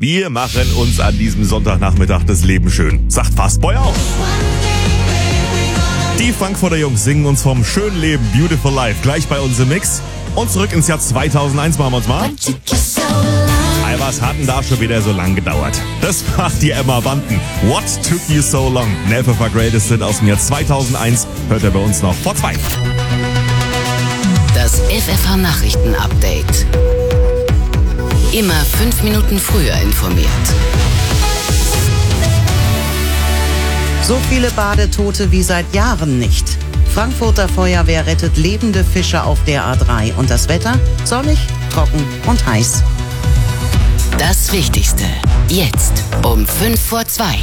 Wir machen uns an diesem Sonntagnachmittag das Leben schön. Sagt Fastboy auch. Die Frankfurter Jungs singen uns vom schönen Leben Beautiful Life gleich bei uns im Mix. Und zurück ins Jahr 2001 machen wir uns mal. Was hat denn da schon wieder so lang gedauert? Das macht die Emma Bunton. What took you so long? Never for Greatest Hit aus dem Jahr 2001. Hört ihr bei uns noch vor 2. Das FFH Nachrichten Update. Immer 5 Minuten früher informiert. So viele Badetote wie seit Jahren nicht. Frankfurter Feuerwehr rettet lebende Fische auf der A3. Und das Wetter? Sonnig, trocken und heiß. Das Wichtigste. Jetzt um 2:05.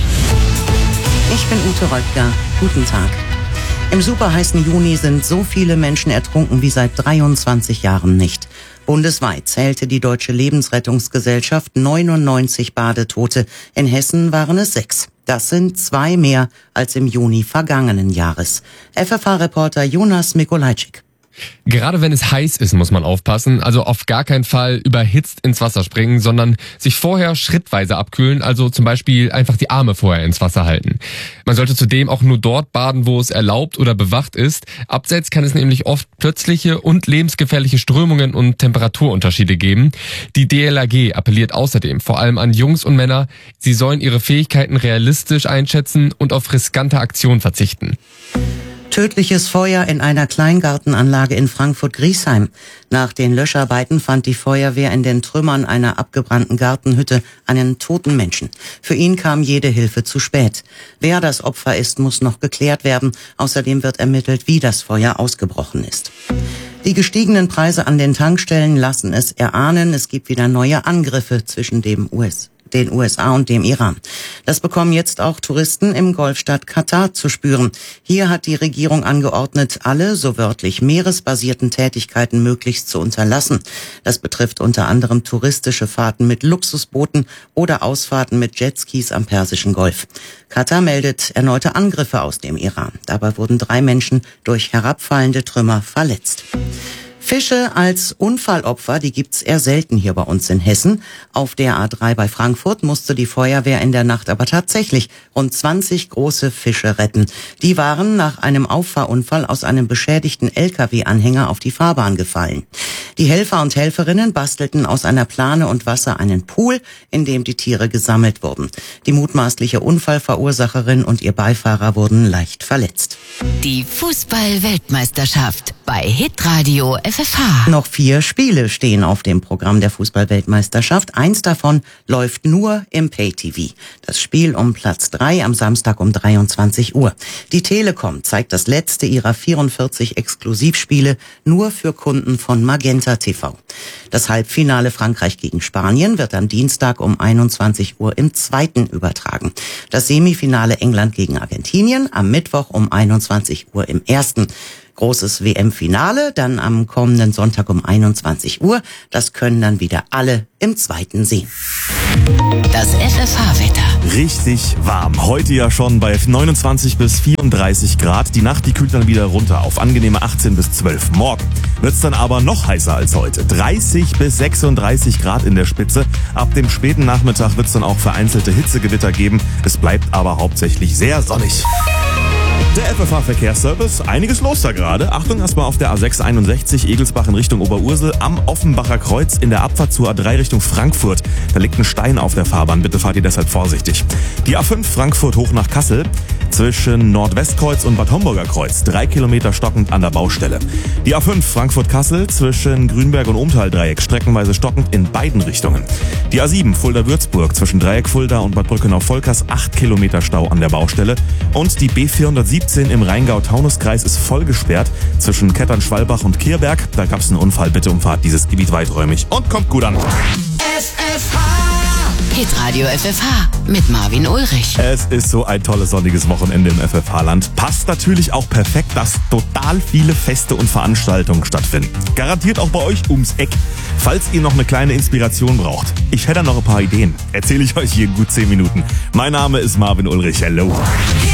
Ich bin Ute Röttger. Guten Tag. Im superheißen Juni sind so viele Menschen ertrunken wie seit 23 Jahren nicht. Bundesweit zählte die Deutsche Lebensrettungsgesellschaft 99 Badetote. In Hessen waren es 6. Das sind 2 mehr als im Juni vergangenen Jahres. FFH-Reporter Jonas Mikolajczyk. Gerade wenn es heiß ist, muss man aufpassen. Also auf gar keinen Fall überhitzt ins Wasser springen, sondern sich vorher schrittweise abkühlen. Also zum Beispiel einfach die Arme vorher ins Wasser halten. Man sollte zudem auch nur dort baden, wo es erlaubt oder bewacht ist. Abseits kann es nämlich oft plötzliche und lebensgefährliche Strömungen und Temperaturunterschiede geben. Die DLRG appelliert außerdem vor allem an Jungs und Männer, sie sollen ihre Fähigkeiten realistisch einschätzen und auf riskante Aktionen verzichten. Tödliches Feuer in einer Kleingartenanlage in Frankfurt-Griesheim. Nach den Löscharbeiten fand die Feuerwehr in den Trümmern einer abgebrannten Gartenhütte einen toten Menschen. Für ihn kam jede Hilfe zu spät. Wer das Opfer ist, muss noch geklärt werden. Außerdem wird ermittelt, wie das Feuer ausgebrochen ist. Die gestiegenen Preise an den Tankstellen lassen es erahnen, es gibt wieder neue Angriffe zwischen den USA und dem Iran. Das bekommen jetzt auch Touristen im Golfstaat Katar zu spüren. Hier hat die Regierung angeordnet, alle, so wörtlich meeresbasierten Tätigkeiten möglichst zu unterlassen. Das betrifft unter anderem touristische Fahrten mit Luxusbooten oder Ausfahrten mit Jetskis am Persischen Golf. Katar meldet erneute Angriffe aus dem Iran. Dabei wurden 3 Menschen durch herabfallende Trümmer verletzt. Fische als Unfallopfer, die gibt's eher selten hier bei uns in Hessen. Auf der A3 bei Frankfurt musste die Feuerwehr in der Nacht aber tatsächlich rund 20 große Fische retten. Die waren nach einem Auffahrunfall aus einem beschädigten LKW-Anhänger auf die Fahrbahn gefallen. Die Helfer und Helferinnen bastelten aus einer Plane und Wasser einen Pool, in dem die Tiere gesammelt wurden. Die mutmaßliche Unfallverursacherin und ihr Beifahrer wurden leicht verletzt. Die Fußball-Weltmeisterschaft bei Hitradio FFH. Noch 4 Spiele stehen auf dem Programm der Fußball-Weltmeisterschaft. 1 davon läuft nur im Pay-TV. Das Spiel um Platz 3 am Samstag um 23 Uhr. Die Telekom zeigt das letzte ihrer 44 Exklusivspiele nur für Kunden von Magenta TV. Das Halbfinale Frankreich gegen Spanien wird am Dienstag um 21 Uhr im 2. übertragen. Das Semifinale England gegen Argentinien am Mittwoch um 21 Uhr im 1. Großes WM-Finale, dann am kommenden Sonntag um 21 Uhr. Das können dann wieder alle im 2. sehen. Das FFH-Wetter. Richtig warm. Heute ja schon bei 29 bis 34 Grad. Die Nacht, die kühlt dann wieder runter auf angenehme 18 bis 12. Morgen wird's dann aber noch heißer als heute. 30 bis 36 Grad in der Spitze. Ab dem späten Nachmittag wird's dann auch vereinzelte Hitzegewitter geben. Es bleibt aber hauptsächlich sehr sonnig. Der FFH-Verkehrsservice, einiges los da gerade. Achtung erstmal auf der A6 61 Egelsbach in Richtung Oberursel am Offenbacher Kreuz in der Abfahrt zur A3 Richtung Frankfurt. Da liegt ein Stein auf der Fahrbahn, bitte fahrt ihr deshalb vorsichtig. Die A5 Frankfurt hoch nach Kassel zwischen Nordwestkreuz und Bad Homburger Kreuz, 3 Kilometer stockend an der Baustelle. Die A5 Frankfurt-Kassel zwischen Grünberg und Umtal-Dreieck streckenweise stockend in beiden Richtungen. Die A7 Fulda-Würzburg zwischen Dreieck Fulda und Bad Brückenau-Volkers, 8 Kilometer Stau an der Baustelle. Und die B417 im Rheingau-Taunus-Kreis ist voll gesperrt zwischen Kettern-Schwalbach und Kirberg. Da gab's einen Unfall, bitte umfahrt dieses Gebiet weiträumig und kommt gut an. Hitradio FFH mit Marvin Ulrich. Es ist so ein tolles sonniges Wochenende im FFH-Land. Passt natürlich auch perfekt, dass total viele Feste und Veranstaltungen stattfinden. Garantiert auch bei euch ums Eck. Falls ihr noch eine kleine Inspiration braucht, ich hätte noch ein paar Ideen. Erzähle ich euch hier in gut 10 Minuten. Mein Name ist Marvin Ulrich. Hello.